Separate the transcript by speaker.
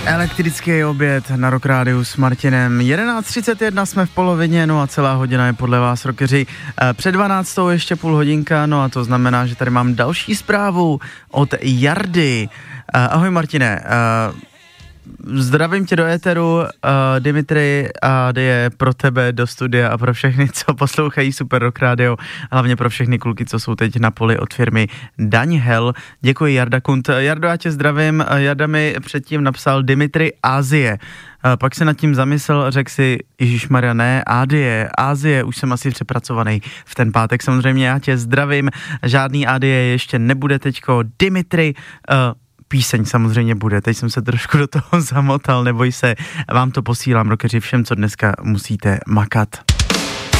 Speaker 1: Elektrický oběd na Rock Rádiu s Martinem. 11:31 jsme v polovině, no a celá hodina je podle vás, rockeři. Před 12. ještě půl hodinka, no a to znamená, že tady mám další zprávu od Jardy. Ahoj Martine, zdravím tě do éteru, Dimitri, a je pro tebe do studia a pro všechny, co poslouchají Super Rock Radio, hlavně pro všechny kluky, co jsou teď na poli od firmy Daniel. Děkuji, Jarda Kunt. Jardo, já tě zdravím. Jarda mi předtím napsal Dimitri Ázie. Pak se nad tím zamyslel, řekl si, ježišmarja, ne, Ázie, už jsem asi přepracovaný v ten pátek. Samozřejmě já tě zdravím, žádný Ázie ještě nebude teďko. Dimitri, píseň samozřejmě bude, teď jsem se trošku do toho zamotal, neboj se, vám to posílám, rockeři, všem, co dneska musíte makat.